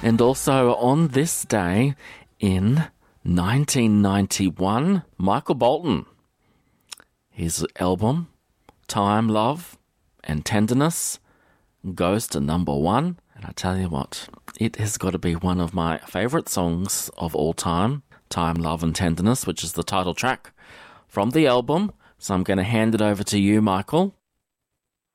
And also on this day in 1991, Michael Bolton, his album Time, Love and Tenderness goes to number one. And I tell you what, it has got to be one of my favourite songs of all time, Time, Love and Tenderness, which is the title track from the album. So I'm going to hand it over to you, Michael,